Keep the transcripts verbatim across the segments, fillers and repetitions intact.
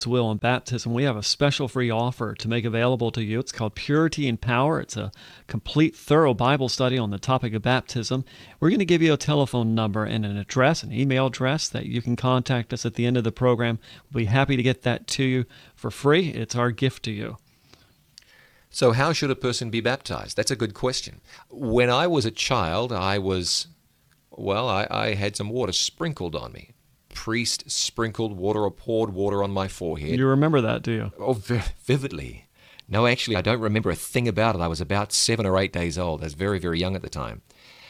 will on baptism, we have a special free offer to make available to you. It's called Purity and Power. It's a complete, thorough Bible study on the topic of baptism. We're going to give you a telephone number and an address, an email address that you can contact us at the end of the program. We'll be happy to get that to you for free. It's our gift to you. So how should a person be baptized? That's a good question. When I was a child, I was, well, I, I had some water sprinkled on me. Priest sprinkled water or poured water on my forehead. You remember that, do you? Oh, v- vividly. No, actually, I don't remember a thing about it. I was about seven or eight days old. I was very, very young at the time.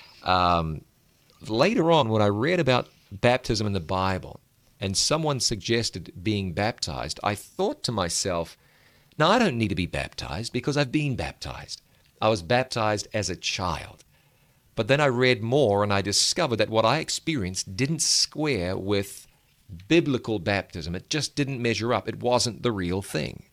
Um, later on, when I read about baptism in the Bible, and someone suggested being baptized, I thought to myself, now, I don't need to be baptized because I've been baptized. I was baptized as a child. But then I read more and I discovered that what I experienced didn't square with biblical baptism. It just didn't measure up. It wasn't the real thing.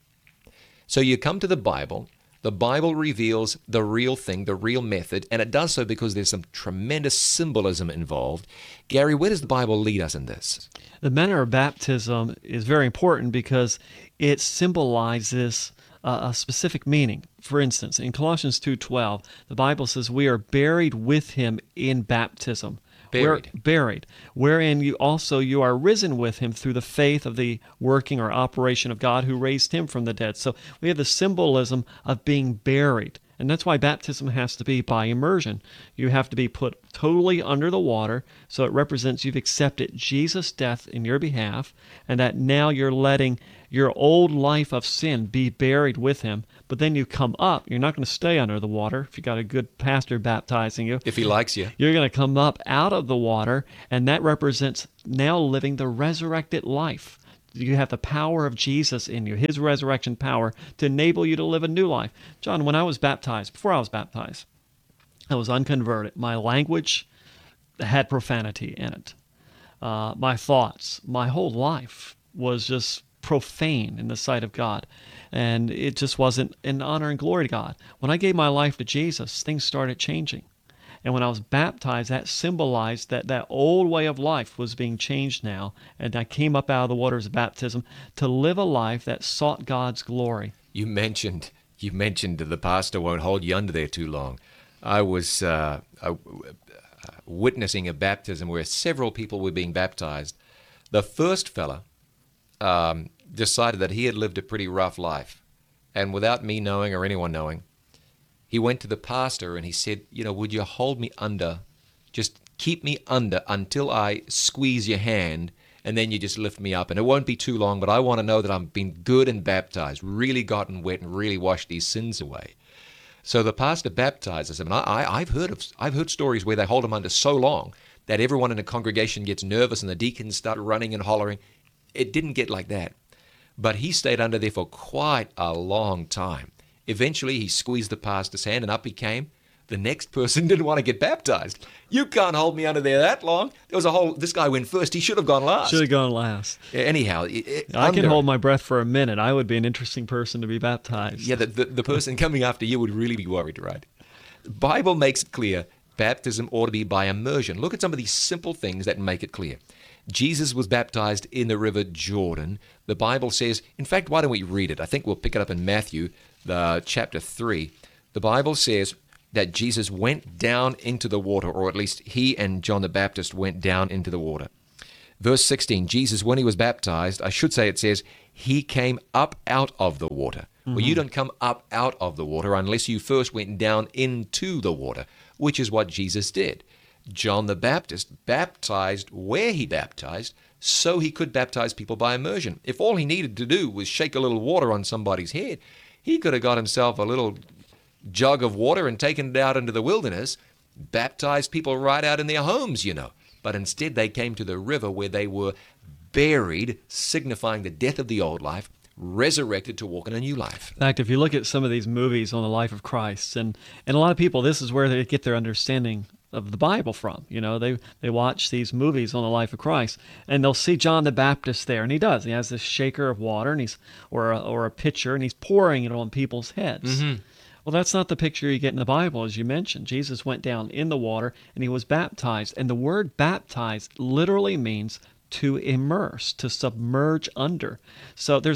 So you come to the Bible. The Bible reveals the real thing, the real method, and it does so because there's some tremendous symbolism involved. Gary, where does the Bible lead us in this? The manner of baptism is very important because it symbolizes uh, a specific meaning. For instance, in Colossians two twelve, the Bible says we are buried with him in baptism. Buried. We're buried, wherein you also you are risen with him through the faith of the working or operation of God who raised him from the dead. So we have the symbolism of being buried. And that's why baptism has to be by immersion. You have to be put totally under the water, so it represents you've accepted Jesus' death in your behalf, and that now you're letting your old life of sin be buried with him. But then you come up. You're not going to stay under the water if you got a good pastor baptizing you. If he likes you. You're going to come up out of the water, and that represents now living the resurrected life. You have the power of Jesus in you, his resurrection power, to enable you to live a new life. John, when I was baptized, before I was baptized, I was unconverted. My language had profanity in it. Uh, my thoughts, my whole life was just profane in the sight of God. And it just wasn't in honor and glory to God. When I gave my life to Jesus, things started changing. And when I was baptized, that symbolized that that old way of life was being changed now. And I came up out of the waters of baptism to live a life that sought God's glory. You mentioned you mentioned the pastor won't hold you under there too long. I was uh, uh, witnessing a baptism where several people were being baptized. The first fella um, decided that he had lived a pretty rough life. And without me knowing or anyone knowing, he went to the pastor and he said, you know, would you hold me under, just keep me under until I squeeze your hand, and then you just lift me up. And it won't be too long, but I want to know that I've been good and baptized, really gotten wet and really washed these sins away. So the pastor baptizes him. And I, I, I've heard of, I've heard stories where they hold him under so long that everyone in the congregation gets nervous and the deacons start running and hollering. It didn't get like that. But he stayed under there for quite a long time. Eventually, he squeezed the pastor's hand, and up he came. The next person didn't want to get baptized. You can't hold me under there that long. There was a whole, this guy went first. He should have gone last. Should have gone last. Yeah, anyhow. It, it, I under, can hold my breath for a minute. I would be an interesting person to be baptized. Yeah, the, the, the person coming after you would really be worried, right? The Bible makes it clear baptism ought to be by immersion. Look at some of these simple things that make it clear. Jesus was baptized in the river Jordan. The Bible says, in fact, why don't we read it? I think we'll pick it up in Matthew, the chapter three. The Bible says that Jesus went down into the water, or at least he and John the Baptist went down into the water. Verse sixteen, Jesus, when he was baptized, I should say it says, he came up out of the water. Mm-hmm. Well, you don't come up out of the water unless you first went down into the water, which is what Jesus did. John the Baptist baptized where he baptized so he could baptize people by immersion. If all he needed to do was shake a little water on somebody's head, he could have got himself a little jug of water and taken it out into the wilderness, baptized people right out in their homes, you know. But instead they came to the river where they were buried, signifying the death of the old life, resurrected to walk in a new life. In fact, if you look at some of these movies on the life of Christ, and, and a lot of people, this is where they get their understanding of the Bible from. You know, they they watch these movies on the life of Christ, and they'll see John the Baptist there, and he does. He has this shaker of water, and he's or a, or a pitcher, and he's pouring it on people's heads. Mm-hmm. Well, that's not the picture you get in the Bible, as you mentioned. Jesus went down in the water, and he was baptized. And the word baptized literally means to immerse, to submerge under. So there's